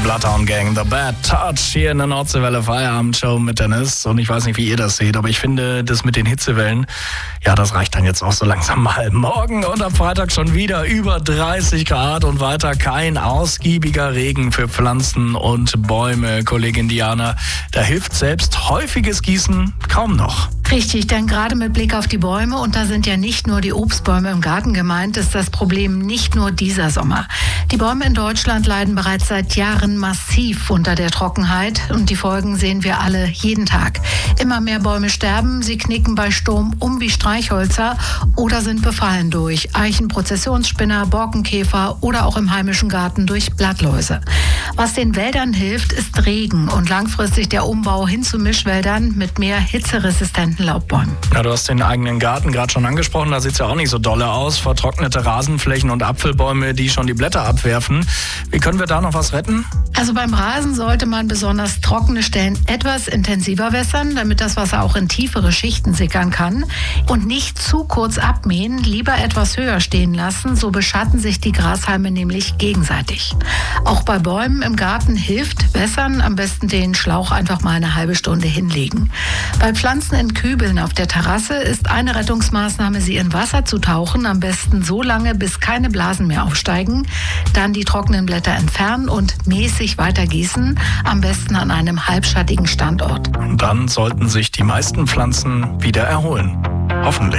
Bloodhound Gang, The Bad Touch hier in der Nordseewelle Feierabendshow mit Dennis. Und ich weiß nicht, wie ihr das seht, aber ich finde, das mit den Hitzewellen, ja, das reicht dann jetzt auch so langsam mal. Morgen und am Freitag schon wieder über 30 Grad und weiter kein ausgiebiger Regen für Pflanzen und Bäume. Kollegin Diana, da hilft selbst häufiges Gießen kaum noch. Richtig, denn gerade mit Blick auf die Bäume, und da sind ja nicht nur die Obstbäume im Garten gemeint, ist das Problem nicht nur dieser Sommer. Die Bäume in Deutschland leiden bereits seit Jahren massiv unter der Trockenheit und die Folgen sehen wir alle jeden Tag. Immer mehr Bäume sterben, sie knicken bei Sturm um wie Streichhölzer oder sind befallen durch Eichenprozessionsspinner, Borkenkäfer oder auch im heimischen Garten durch Blattläuse. Was den Wäldern hilft, ist Regen und langfristig der Umbau hin zu Mischwäldern mit mehr hitzeresistenten Laubbäumen. Ja, du hast den eigenen Garten gerade schon angesprochen, da sieht es ja auch nicht so dolle aus. Vertrocknete Rasenflächen und Apfelbäume, die schon die Blätter abwerfen. Wie können wir da noch was retten? Also beim Rasen sollte man besonders trockene Stellen etwas intensiver wässern, damit das Wasser auch in tiefere Schichten sickern kann. Und nicht zu kurz abmähen, lieber etwas höher stehen lassen, so beschatten sich die Grashalme nämlich gegenseitig. Auch bei Bäumen im Garten hilft Wässern, am besten den Schlauch einfach mal eine halbe Stunde hinlegen. Bei Pflanzen in Kübeln auf der Terrasse ist eine Rettungsmaßnahme, sie in Wasser zu tauchen, am besten so lange, bis keine Blasen mehr aufsteigen, dann die trockenen Blätter entfernen und mäßig weiter gießen, am besten an einem halbschattigen Standort. Und dann sollten sich die meisten Pflanzen wieder erholen. Hoffentlich.